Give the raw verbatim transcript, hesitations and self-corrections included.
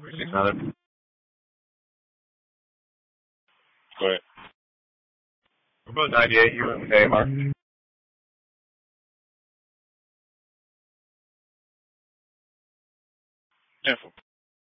Six another. Go ahead. We're about ninety-eight. You okay, Mark? Yeah.